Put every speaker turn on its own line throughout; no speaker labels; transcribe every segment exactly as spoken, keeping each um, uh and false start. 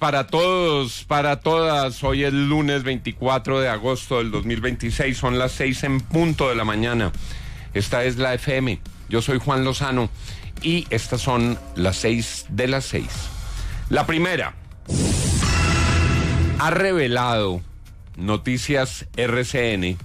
para todos, para todas. Hoy es lunes veinticuatro de agosto del dos mil veintiséis, son las seis en punto de la mañana. Esta es la F M, yo soy Juan Lozano y estas son las seis de las seis. La primera, ha revelado Noticias R C N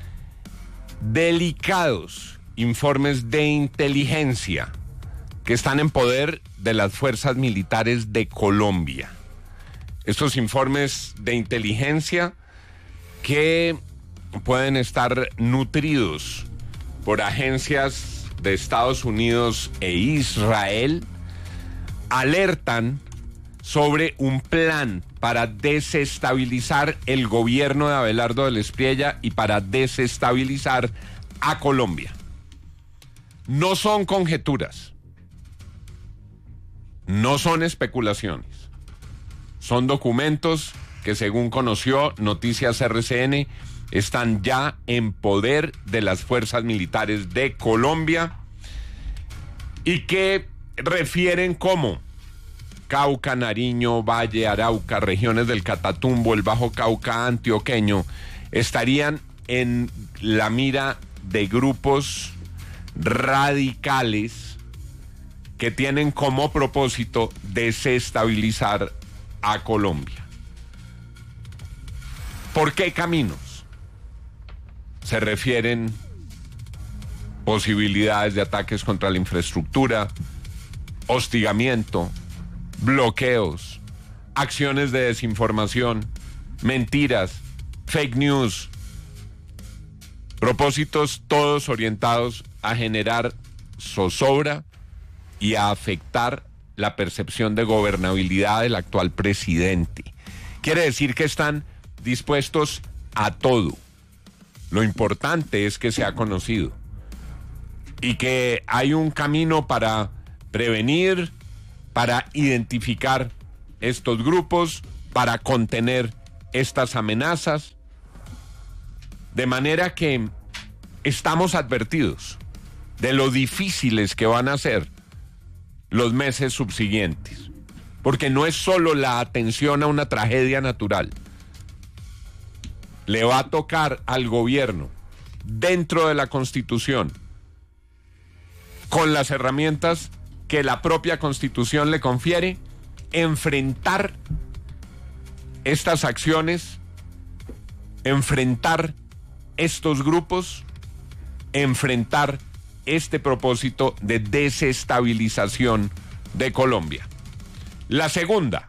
delicados informes de inteligencia que están en poder de las fuerzas militares de Colombia. Estos informes de inteligencia que pueden estar nutridos por agencias de Estados Unidos e Israel alertan sobre un plan para desestabilizar el gobierno de Abelardo del Espriella y para desestabilizar a Colombia. No son conjeturas, no son especulaciones, son documentos que, según conoció Noticias R C N, están ya en poder de las fuerzas militares de Colombia y que refieren cómo Cauca, Nariño, Valle, Arauca, regiones del Catatumbo, el Bajo Cauca antioqueño, estarían en la mira de grupos radicales que tienen como propósito desestabilizar a Colombia. ¿Por qué caminos? Se refieren posibilidades de ataques contra la infraestructura, hostigamiento, bloqueos, acciones de desinformación, mentiras, fake news, propósitos todos orientados a generar zozobra y a afectar la percepción de gobernabilidad del actual presidente. Quiere decir que están dispuestos a todo. Lo importante es que se ha conocido y que hay un camino para prevenir, para identificar estos grupos, para contener estas amenazas, de manera que estamos advertidos de lo difíciles que van a ser los meses subsiguientes, porque no es solo la atención a una tragedia natural. Le va a tocar al gobierno, dentro de la Constitución, con las herramientas que la propia Constitución le confiere, enfrentar estas acciones, enfrentar estos grupos, enfrentar este propósito de desestabilización de Colombia. La segunda,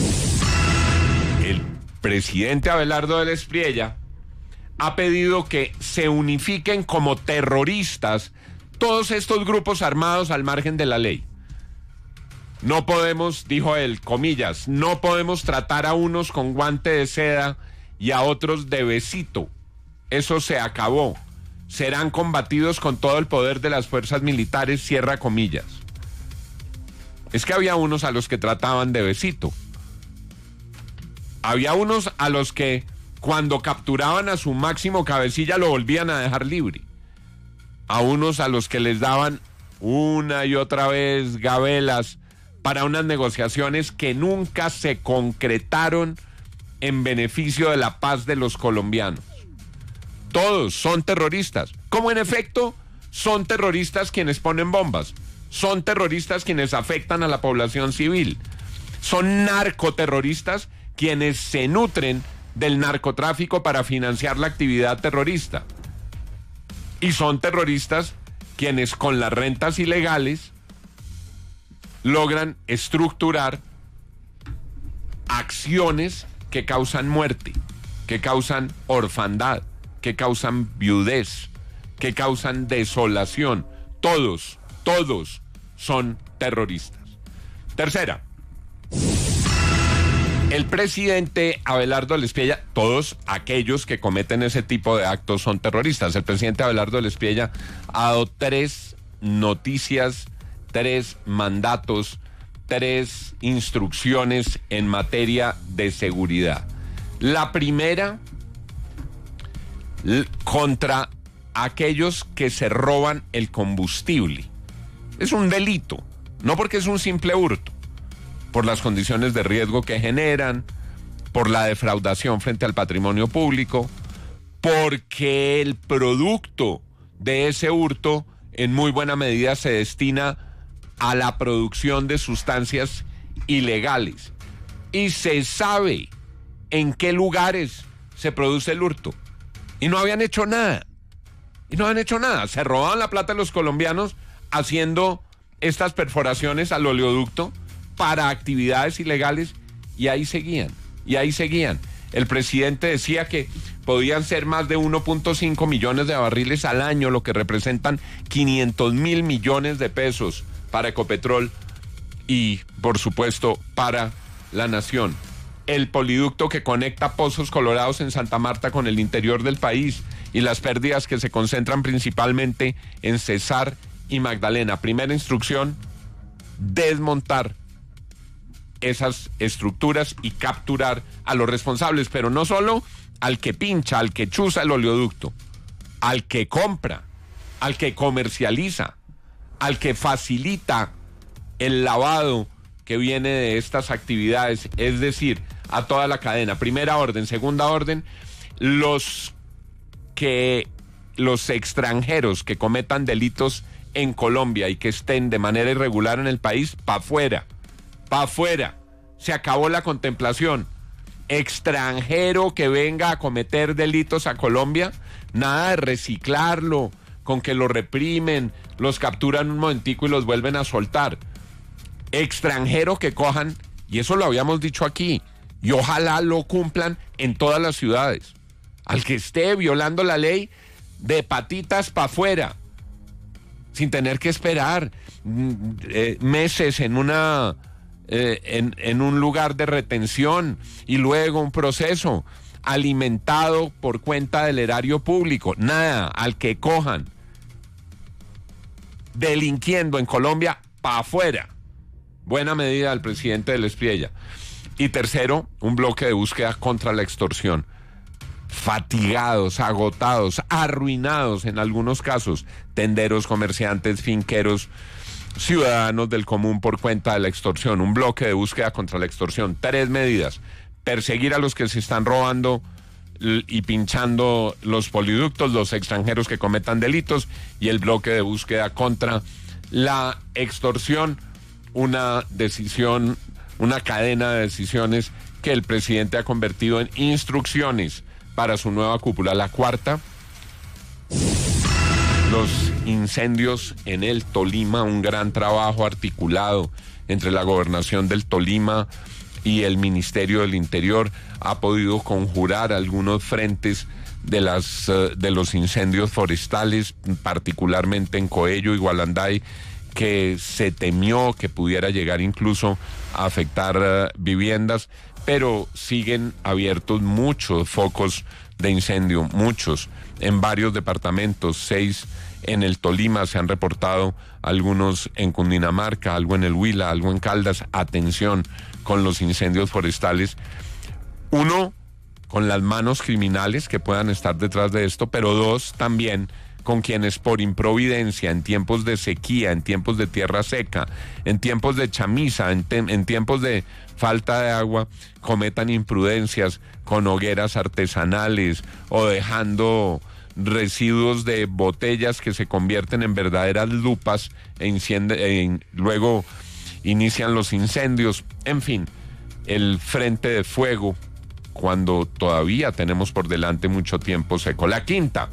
el presidente Abelardo del Espriella ha pedido que se unifiquen como terroristas todos estos grupos armados al margen de la ley. No podemos, dijo él, comillas, no podemos tratar a unos con guante de seda y a otros de besito. Eso se acabó. Serán combatidos con todo el poder de las fuerzas militares, cierra comillas. Es que había unos a los que trataban de besito. Había unos a los que cuando capturaban a su máximo cabecilla lo volvían a dejar libre. A unos a los que les daban una y otra vez gabelas para unas negociaciones que nunca se concretaron en beneficio de la paz de los colombianos. Todos son terroristas, como en efecto son terroristas quienes ponen bombas, son terroristas quienes afectan a la población civil, son narcoterroristas quienes se nutren del narcotráfico para financiar la actividad terrorista. Y son terroristas quienes con las rentas ilegales logran estructurar acciones que causan muerte, que causan orfandad, que causan viudez, que causan desolación. Todos, todos son terroristas. Tercera, el presidente Abelardo del Espriella, todos aquellos que cometen ese tipo de actos son terroristas. El presidente Abelardo del Espriella ha dado tres noticias, tres mandatos, tres instrucciones en materia de seguridad. La primera, contra aquellos que se roban el combustible. Es un delito, no porque es un simple hurto. por las condiciones de riesgo que generan, por la defraudación frente al patrimonio público, porque el producto de ese hurto en muy buena medida se destina a la producción de sustancias ilegales. Y se sabe en qué lugares se produce el hurto. Y no habían hecho nada. Y no habían hecho nada. Se robaban la plata de los colombianos haciendo estas perforaciones al oleoducto para actividades ilegales, y ahí seguían, y ahí seguían. El presidente decía que podían ser más de uno punto cinco millones de barriles al año, lo que representan quinientos mil millones de pesos para Ecopetrol y, por supuesto, para la nación. El poliducto que conecta Pozos Colorados en Santa Marta con el interior del país, y las pérdidas que se concentran principalmente en Cesar y Magdalena. Primera instrucción: desmontar esas estructuras y capturar a los responsables, pero no solo al que pincha, al que chuza el oleoducto, al que compra, al que comercializa, al que facilita el lavado que viene de estas actividades, es decir, a toda la cadena. Primera orden. Segunda orden: los que los extranjeros que cometan delitos en Colombia y que estén de manera irregular en el país, pa' afuera, pa' afuera. Se acabó la contemplación. Extranjero que venga a cometer delitos a Colombia, nada de reciclarlo, con que lo reprimen, los capturan un momentico y los vuelven a soltar. Extranjero que cojan, y eso lo habíamos dicho aquí, y ojalá lo cumplan en todas las ciudades. Al que esté violando la ley, de patitas para afuera, sin tener que esperar eh, meses en una eh, en, en un lugar de retención y luego un proceso alimentado por cuenta del erario público. Nada, al que cojan delinquiendo en Colombia, para afuera. Buena medida del presidente del Espriella. Y tercero, un bloque de búsqueda contra la extorsión. Fatigados, agotados, arruinados en algunos casos, tenderos, comerciantes, finqueros, ciudadanos del común por cuenta de la extorsión. Un bloque de búsqueda contra la extorsión. Tres medidas: perseguir a los que se están robando y pinchando los poliductos, los extranjeros que cometan delitos, y el bloque de búsqueda contra la extorsión. Una decisión, una cadena de decisiones que el presidente ha convertido en instrucciones para su nueva cúpula. La cuarta: los incendios en el Tolima, un gran trabajo articulado entre la gobernación del Tolima y el Ministerio del Interior ha podido conjurar algunos frentes de las de los incendios forestales, particularmente en Coello y Gualanday, que se temió que pudiera llegar incluso a afectar uh, viviendas, pero siguen abiertos muchos focos de incendio, muchos, en varios departamentos, seis en el Tolima, se han reportado algunos en Cundinamarca, algo en el Huila, algo en Caldas. Atención con los incendios forestales. Uno, con las manos criminales que puedan estar detrás de esto, pero dos, también con quienes por improvidencia, en tiempos de sequía, en tiempos de tierra seca, en tiempos de chamiza, en, te- en tiempos de falta de agua, cometan imprudencias con hogueras artesanales o dejando residuos de botellas que se convierten en verdaderas lupas e enciende, e luego inician los incendios. En fin, el frente de fuego, cuando todavía tenemos por delante mucho tiempo seco. La quinta: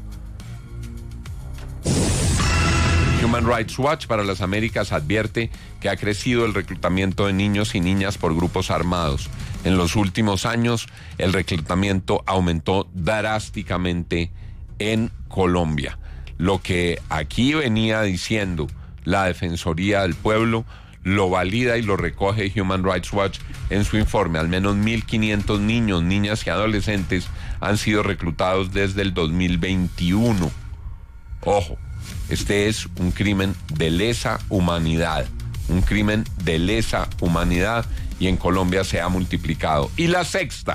Human Rights Watch para las Américas advierte que ha crecido el reclutamiento de niños y niñas por grupos armados. En los últimos años, el reclutamiento aumentó drásticamente en Colombia. Lo que aquí venía diciendo la Defensoría del Pueblo lo valida y lo recoge Human Rights Watch en su informe. Al menos mil quinientos niños, niñas y adolescentes han sido reclutados desde el dos mil veintiuno. Ojo, este es un crimen de lesa humanidad, un crimen de lesa humanidad, y en Colombia se ha multiplicado. Y la sexta: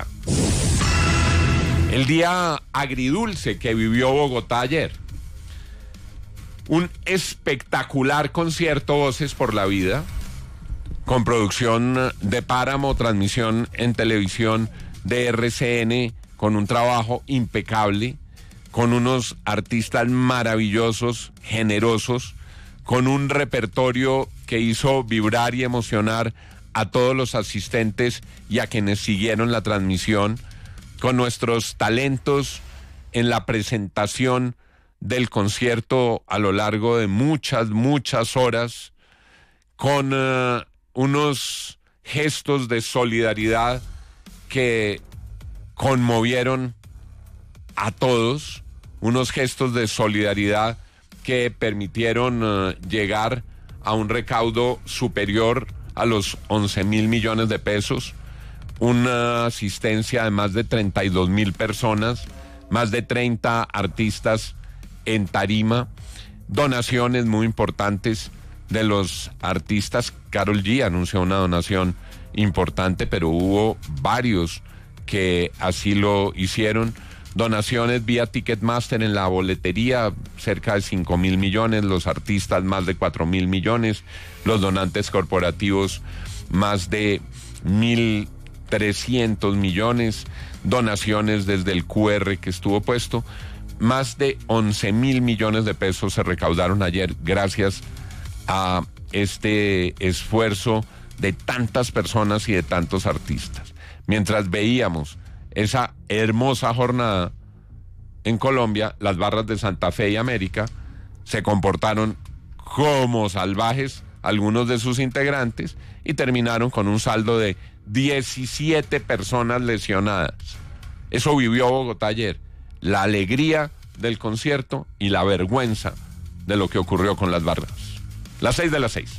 el día agridulce que vivió Bogotá ayer. Un espectacular concierto Voces por la Vida, con producción de Páramo, transmisión en televisión de R C N, con un trabajo impecable, con unos artistas maravillosos, generosos, con un repertorio que hizo vibrar y emocionar a todos los asistentes y a quienes siguieron la transmisión, con nuestros talentos en la presentación del concierto a lo largo de muchas, muchas horas, con uh, unos gestos de solidaridad que conmovieron a todos, unos gestos de solidaridad que permitieron uh, llegar a un recaudo superior a los once mil millones de pesos, una asistencia de más de treinta y dos mil personas, más de treinta artistas en tarima, donaciones muy importantes de los artistas. Karol G anunció una donación importante, pero hubo varios que así lo hicieron. Donaciones vía Ticketmaster en la boletería, cerca de cinco mil millones, los artistas más de cuatro mil millones, los donantes corporativos más de mil trescientos millones, donaciones desde el Q R que estuvo puesto, más de once mil millones de pesos se recaudaron ayer gracias a este esfuerzo de tantas personas y de tantos artistas. Mientras veíamos esa hermosa jornada en Colombia, las barras de Santa Fe y América se comportaron como salvajes, algunos de sus integrantes, y terminaron con un saldo de diecisiete personas lesionadas. Eso vivió Bogotá ayer, la alegría del concierto y la vergüenza de lo que ocurrió con las barras. Las seis de las seis.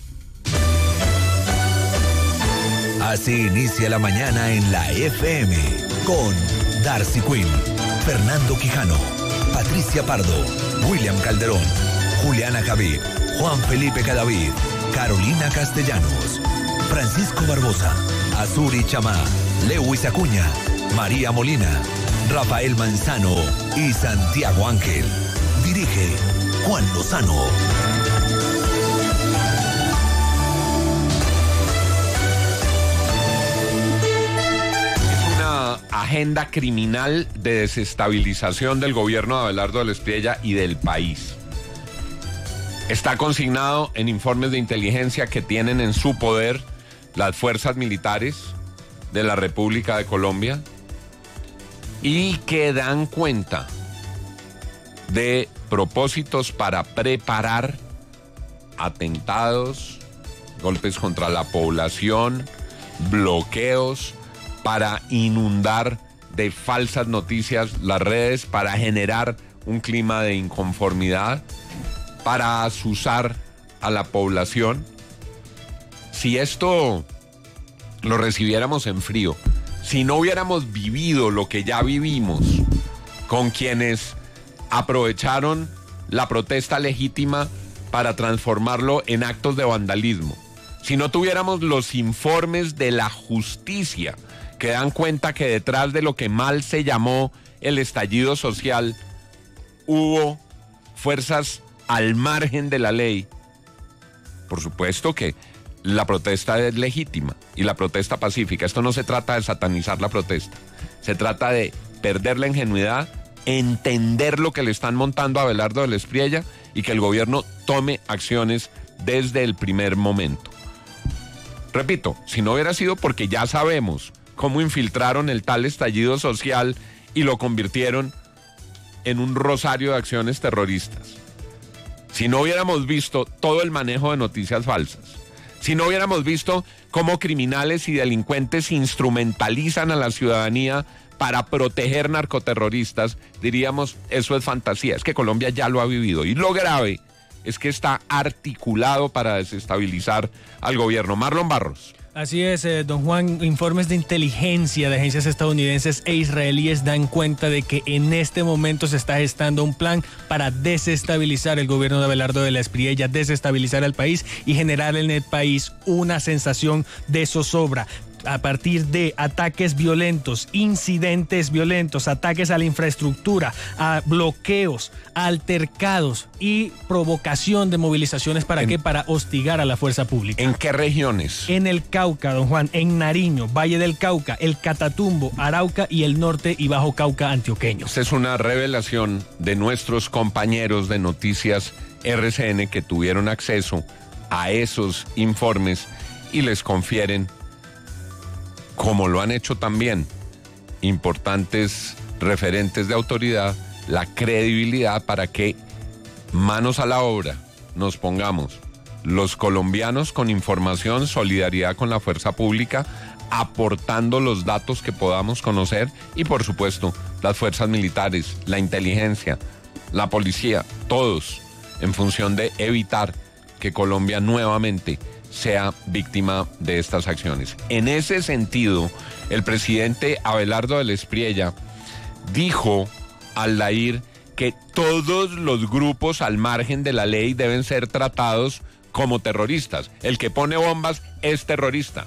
Así inicia la mañana en la F M con Darcy Quinn, Fernando Quijano, Patricia Pardo, William Calderón, Juliana Javid, Juan Felipe Cadavid, Carolina Castellanos, Francisco Barbosa, Azuri Chamá, Lewis Acuña, María Molina, Rafael Manzano y Santiago Ángel. Dirige Juan Lozano.
Agenda criminal de desestabilización del gobierno de Abelardo del Espriella y del país. Está consignado en informes de inteligencia que tienen en su poder las fuerzas militares de la República de Colombia y que dan cuenta de propósitos para preparar atentados, golpes contra la población, bloqueos, para inundar de falsas noticias las redes, para generar un clima de inconformidad, para azuzar a la población. Si esto lo recibiéramos en frío, si no hubiéramos vivido lo que ya vivimos con quienes aprovecharon la protesta legítima para transformarlo en actos de vandalismo, si no tuviéramos los informes de la justicia que dan cuenta que detrás de lo que mal se llamó el estallido social hubo fuerzas al margen de la ley, por supuesto que la protesta es legítima y la protesta pacífica. Esto no se trata de satanizar la protesta, se trata de perder la ingenuidad, entender lo que le están montando a Abelardo del Espriella y que el gobierno tome acciones desde el primer momento. Repito, si no hubiera sido porque ya sabemos cómo infiltraron el tal estallido social y lo convirtieron en un rosario de acciones terroristas, si no hubiéramos visto todo el manejo de noticias falsas, si no hubiéramos visto cómo criminales y delincuentes instrumentalizan a la ciudadanía para proteger narcoterroristas, diríamos, eso es fantasía. Es que Colombia ya lo ha vivido. Y lo grave es que está articulado para desestabilizar al gobierno. Marlon Barros.
Así es, eh, don Juan, informes de inteligencia de agencias estadounidenses e israelíes dan cuenta de que en este momento se está gestando un plan para desestabilizar el gobierno de Abelardo de la Espriella, desestabilizar el país y generar en el país una sensación de zozobra. a partir de ataques violentos, incidentes violentos, ataques a la infraestructura, a bloqueos, a altercados y provocación de movilizaciones. ¿Para en, qué? Para hostigar a la fuerza pública.
¿En qué regiones?
En el Cauca, don Juan, en Nariño, Valle del Cauca, el Catatumbo, Arauca y el norte y Bajo Cauca antioqueño.
Esta es una revelación de nuestros compañeros de Noticias R C N que tuvieron acceso a esos informes y les confieren, como lo han hecho también importantes referentes de autoridad, la credibilidad para que manos a la obra nos pongamos los colombianos con información, solidaridad con la fuerza pública, aportando los datos que podamos conocer y por supuesto las fuerzas militares, la inteligencia, la policía, todos en función de evitar que Colombia nuevamente sea víctima de estas acciones. En ese sentido, el presidente Abelardo del Espriella dijo al Lair que todos los grupos al margen de la ley deben ser tratados como terroristas. El que pone bombas es terrorista.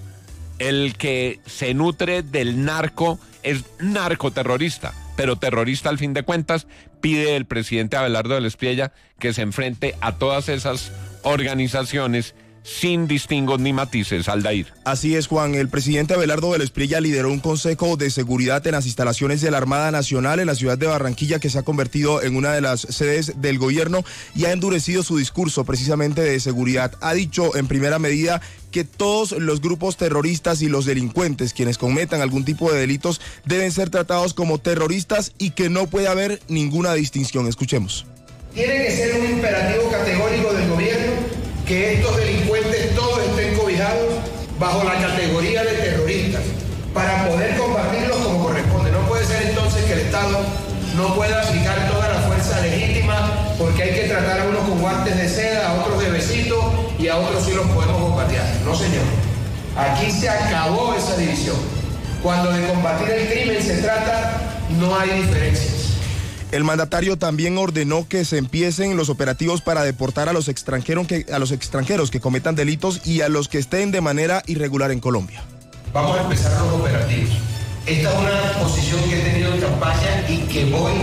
El que se nutre del narco es narcoterrorista, pero terrorista al fin de cuentas. Pide el presidente Abelardo del Espriella que se enfrente a todas esas organizaciones sin distingos ni matices. Aldair.
Así es, Juan. El presidente Abelardo del Espriella lideró un consejo de seguridad en las instalaciones de la Armada Nacional en la ciudad de Barranquilla, que se ha convertido en una de las sedes del gobierno, y ha endurecido su discurso precisamente de seguridad. Ha dicho en primera medida que todos los grupos terroristas y los delincuentes, quienes cometan algún tipo de delitos, deben ser tratados como terroristas y que no puede haber ninguna distinción. Escuchemos.
Tiene que ser un imperativo categórico del gobierno que estos delincuentes todos estén cobijados bajo la categoría de terroristas para poder combatirlos como corresponde. No puede ser entonces que el Estado no pueda aplicar toda la fuerza legítima porque hay que tratar a unos con guantes de seda, a otros de besito y a otros sí los podemos bombardear. No, señor. Aquí se acabó esa división. Cuando de combatir el crimen se trata, no hay diferencias.
El mandatario también ordenó que se empiecen los operativos para deportar a los extranjeros que, a los extranjeros que cometan delitos y a los que estén de manera irregular en Colombia.
Vamos a empezar los operativos. Esta es una posición que he tenido en campaña y que voy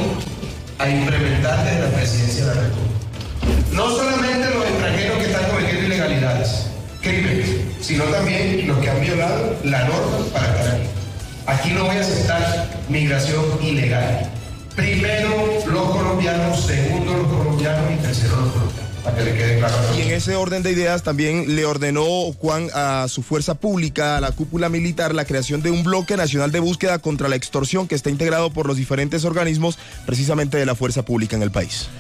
a implementar desde la Presidencia de la República. No solamente los extranjeros que están cometiendo ilegalidades, crímenes, sino también los que han violado la norma para estar aquí. Aquí no voy a aceptar migración ilegal. Primero los colombianos, segundo los colombianos y tercero los colombianos, para que le quede claro.
Y en ese orden de ideas también le ordenó Juan a su fuerza pública, a la cúpula militar, la creación de un bloque nacional de búsqueda contra la extorsión que está integrado por los diferentes organismos precisamente de la fuerza pública en el país.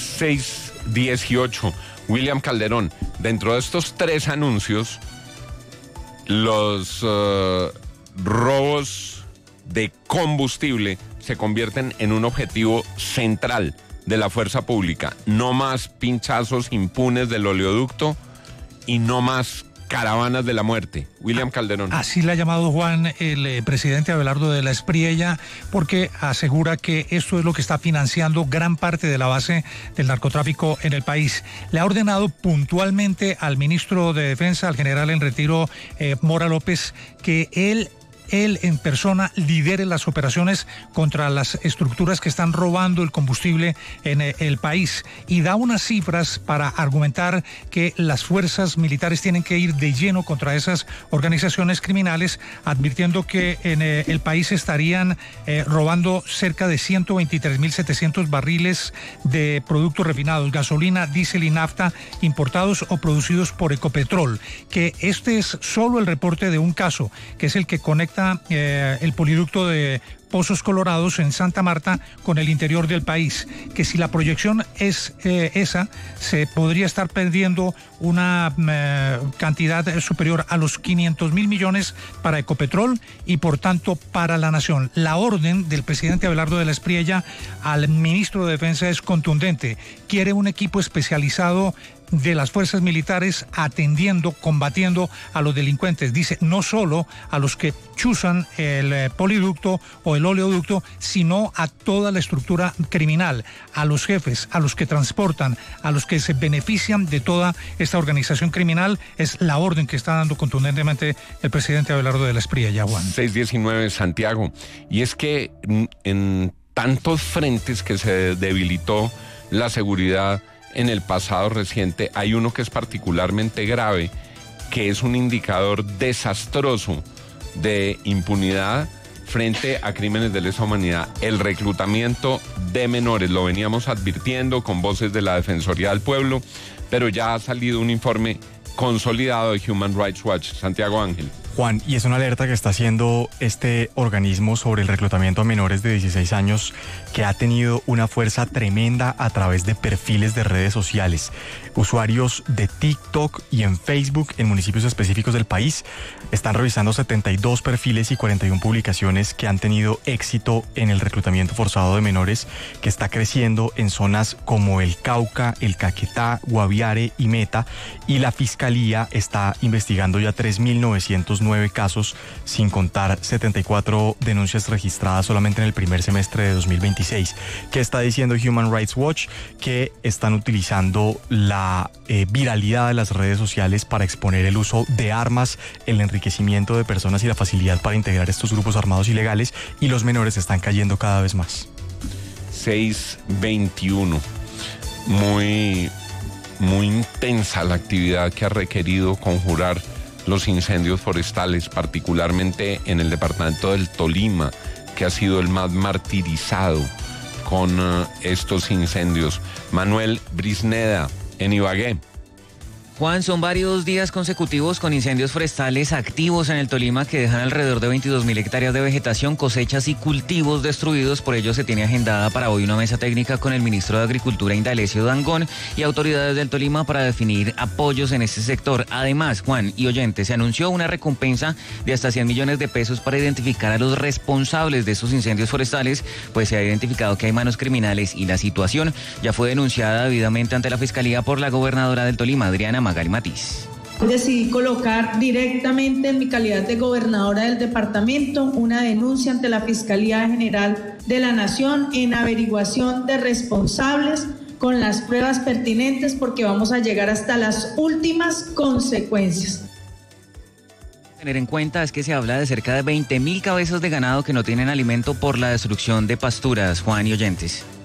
seis dieciocho. William Calderón, dentro de estos tres anuncios, los uh, robos de combustible se convierten en un objetivo central de la fuerza pública. No más pinchazos impunes del oleoducto y no más caravanas de la muerte. William Calderón.
Así le ha llamado Juan el eh, presidente Abelardo de la Espriella, porque asegura que esto es lo que está financiando gran parte de la base del narcotráfico en el país. Le ha ordenado puntualmente al ministro de Defensa, al general en retiro eh, Mora López, que él él en persona lidere las operaciones contra las estructuras que están robando el combustible en el país, y da unas cifras para argumentar que las fuerzas militares tienen que ir de lleno contra esas organizaciones criminales, advirtiendo que en el país estarían eh, robando cerca de ciento veintitrés mil setecientos barriles de productos refinados, gasolina, diésel y nafta importados o producidos por Ecopetrol, que este es solo el reporte de un caso, que es el que conecta Eh, el poliducto de Pozos Colorados en Santa Marta con el interior del país, que si la proyección es eh, esa, se podría estar perdiendo una eh, cantidad superior a los quinientos mil millones para Ecopetrol y por tanto para la nación. La orden del presidente Abelardo de la Espriella al ministro de Defensa es contundente. Quiere un equipo especializado de las fuerzas militares atendiendo, combatiendo a los delincuentes. Dice, no solo a los que chuzan el eh, poliducto o el oleoducto, sino a toda la estructura criminal, a los jefes, a los que transportan, a los que se benefician de toda esta organización criminal. Es la orden que está dando contundentemente el presidente Abelardo de la Espriella, Juan.
seis diecinueve, Santiago. Y es que en tantos frentes que se debilitó la seguridad en el pasado reciente, hay uno que es particularmente grave, que es un indicador desastroso de impunidad frente a crímenes de lesa humanidad: el reclutamiento de menores. Lo veníamos advirtiendo con voces de la Defensoría del Pueblo, pero ya ha salido un informe consolidado de Human Rights Watch. Santiago Ángel.
Juan, y es una alerta que está haciendo este organismo sobre el reclutamiento a menores de dieciséis años, que ha tenido una fuerza tremenda a través de perfiles de redes sociales. Usuarios de TikTok y en Facebook en municipios específicos del país están revisando setenta y dos perfiles y cuarenta y una publicaciones que han tenido éxito en el reclutamiento forzado de menores, que está creciendo en zonas como el Cauca, el Caquetá, Guaviare y Meta, y la Fiscalía está investigando ya tres mil novecientos nueve casos, sin contar setenta y cuatro denuncias registradas solamente en el primer semestre de dos mil veintiséis. ¿Qué está diciendo Human Rights Watch? Que están utilizando la eh, viralidad de las redes sociales para exponer el uso de armas, el enriquecimiento de personas y la facilidad para integrar estos grupos armados ilegales, y los menores están cayendo cada vez más.
seis veintiuno. Muy, muy intensa la actividad que ha requerido conjurar los incendios forestales, particularmente en el departamento del Tolima, que ha sido el más martirizado con uh, estos incendios. Manuel Brisneda, en Ibagué.
Juan, son varios días consecutivos con incendios forestales activos en el Tolima que dejan alrededor de veintidós mil hectáreas de vegetación, cosechas y cultivos destruidos. Por ello se tiene agendada para hoy una mesa técnica con el ministro de Agricultura, Indalecio Dangond, y autoridades del Tolima para definir apoyos en este sector. Además, Juan y oyentes, se anunció una recompensa de hasta cien millones de pesos para identificar a los responsables de estos incendios forestales, pues se ha identificado que hay manos criminales y la situación ya fue denunciada debidamente ante la Fiscalía por la gobernadora del Tolima, Adriana Magali Matiz.
Decidí colocar directamente en mi calidad de gobernadora del departamento una denuncia ante la Fiscalía General de la Nación en averiguación de responsables con las pruebas pertinentes, porque vamos a llegar hasta las últimas consecuencias.
Tener en cuenta es que se habla de cerca de veinte mil cabezas de ganado que no tienen alimento por la destrucción de pasturas, Juan y oyentes.